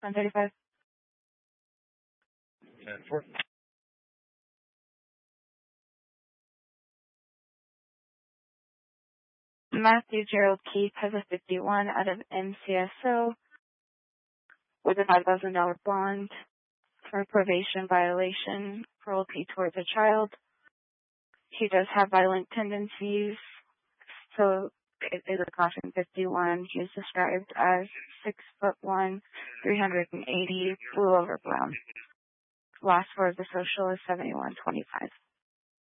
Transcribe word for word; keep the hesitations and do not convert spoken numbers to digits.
one thirty-five. ten four. Matthew Gerald Keith has a fifty-one out of M C S O with a five thousand dollars bond for probation violation, cruelty towards a child. He does have violent tendencies, so it is a caution fifty-one. He is described as six foot one, three hundred eighty, blue over brown. Last four of the social is seventy-one twenty-five.